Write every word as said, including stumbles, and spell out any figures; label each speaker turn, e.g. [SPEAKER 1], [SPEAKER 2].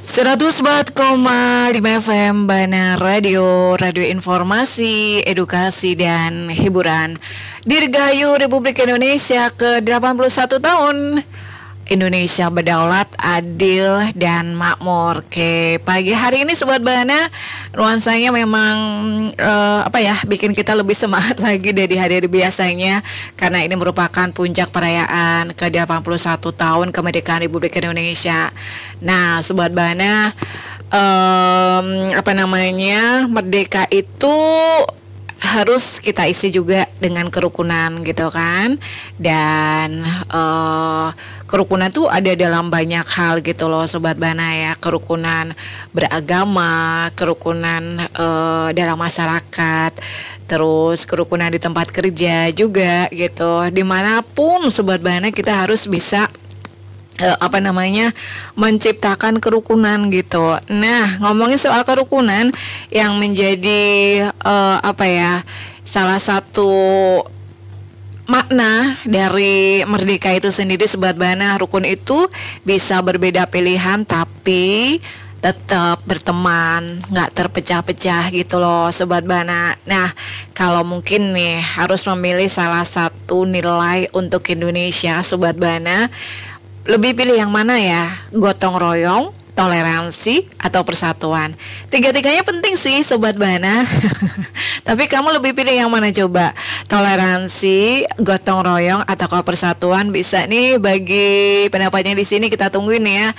[SPEAKER 1] seratus empat koma lima F M Bana Radio, radio informasi, edukasi, dan hiburan. Dirgahayu Republik Indonesia ke delapan puluh satu tahun. Indonesia berdaulat, adil, dan makmur. Oke, pagi hari ini Sobat Bana, nuansanya memang uh, apa ya, bikin kita lebih semangat lagi dari hari-hari biasanya, karena ini merupakan puncak perayaan ke delapan puluh satu tahun kemerdekaan Republik Indonesia. Nah, Sobat Bana, um, apa namanya, merdeka itu harus kita isi juga dengan kerukunan gitu kan. Dan uh, kerukunan tuh ada dalam banyak hal gitu loh Sobat Bana ya. Kerukunan beragama, kerukunan uh, dalam masyarakat, terus kerukunan di tempat kerja juga gitu. Dimanapun Sobat Bana kita harus bisa Uh, apa namanya menciptakan kerukunan gitu. Nah, ngomongin soal kerukunan yang menjadi uh, apa ya salah satu makna dari merdeka itu sendiri Sobat Bana, rukun itu bisa berbeda pilihan tapi tetap berteman, nggak terpecah-pecah gitu loh Sobat Bana. Nah, kalau mungkin nih harus memilih salah satu nilai untuk Indonesia Sobat Bana, lebih pilih yang mana ya? Gotong royong, toleransi, atau persatuan? Tiga-tiganya penting sih Sobat Bana. Tapi kamu lebih pilih yang mana coba? Toleransi, gotong royong, atau persatuan? Bisa nih bagi pendapatnya di sini, kita tungguin ya.